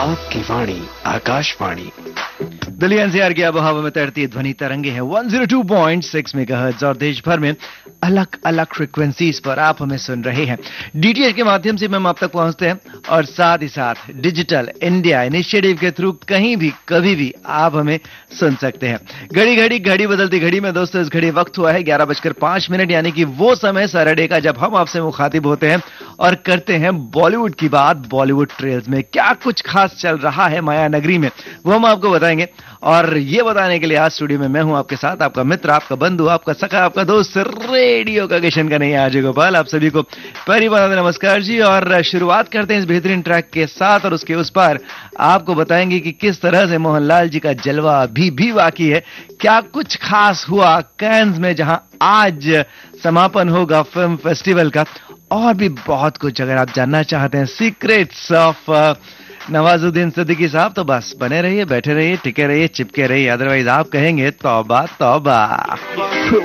आपकी वाणी आकाशवाणी। दिल्ली एनसीआर की आबोहवा में तैरती ध्वनि तरंगे हैं 102.6 मेगाहर्ट्ज और देश भर में अलग अलग फ्रीक्वेंसीज पर आप हमें सुन रहे हैं। डीटीएच के माध्यम से हम आप तक पहुंचते हैं और साथ ही साथ डिजिटल इंडिया इनिशिएटिव के थ्रू कहीं भी कभी भी आप हमें सुन सकते हैं। घड़ी बदलती घड़ी में दोस्तों इस घड़ी वक्त हुआ है 11:05 यानी कि वो समय सैटरडे का जब हम आपसे मुखातिब होते हैं और करते हैं बॉलीवुड की बात। बॉलीवुड ट्रेल्स में क्या कुछ खास चल रहा है माया नगरी में वो हम आपको बताएंगे और ये बताने के लिए आज स्टूडियो में मैं हूं आपके साथ, आपका मित्र, आपका बंधु, आपका सखा, आपका दोस्त, रेडियो का किशन का नहीं आज गोपाल। आप सभी को पहली बार नमस्कार जी और शुरुआत करते हैं इस बेहतरीन ट्रैक के साथ और उसके उस पार आपको बताएंगे कि किस तरह से मोहनलाल जी का जलवा भी बाकी है। क्या कुछ खास हुआ कैन्स में जहां आज समापन होगा फिल्म फेस्टिवल का और भी बहुत कुछ। अगर आप जानना चाहते हैं सीक्रेट्स ऑफ नवाजुद्दीन सिद्दीकी साहब तो बस बने रहिए, बैठे रहिए, टिके रहिए, चिपके रहिए, अदरवाइज आप कहेंगे तौबा तौबा।